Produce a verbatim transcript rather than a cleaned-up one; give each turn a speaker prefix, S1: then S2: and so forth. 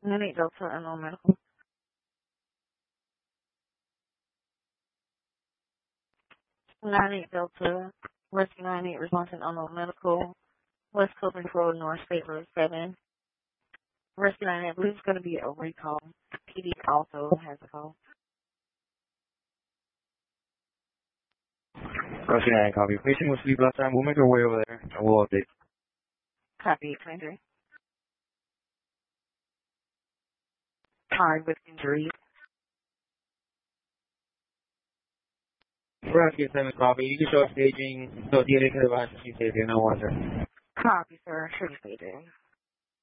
S1: nine eight Delta Unknown Medical. nine eight Delta, Rescue nine eight Response Unknown Medical, West Coast Road, North State Road seven. Rescue nine eight, I believe it's going to be a recall. P D also has a call.
S2: Rescue nine, copy. Patient will sleep last time. We'll make our way over there and we'll update.
S1: Copy eight twenty-three. Tied with injury.
S2: Rescue seven, copy. You can show up staging. So, D N A can advise to see safety. No wonder.
S1: Copy, sir. Should be staging.